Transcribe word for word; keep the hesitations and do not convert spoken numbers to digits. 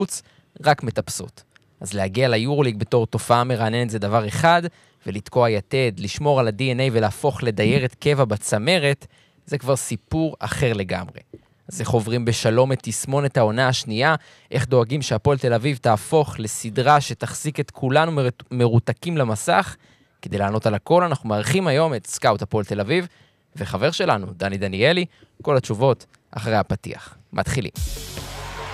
חוץ רק מטפסות. אז להגיע ליורוליג בתור תופעה מרעננת זה דבר אחד, ולתקוע יתד, לשמור על ה-די אן איי ולהפוך לדיירת קבע בצמרת, זה כבר סיפור אחר לגמרי. אז איך עוברים בשלום את תסמונת העונה השנייה, איך דואגים שהפועל תל אביב תהפוך לסדרה שתחזיק את כולנו מרותקים למסך. כדי לענות על הכל, אנחנו מארחים היום את סקאוט הפועל תל אביב, וחבר שלנו, דני דניאלי, כל התשובות אחרי הפתיח. מתחילים.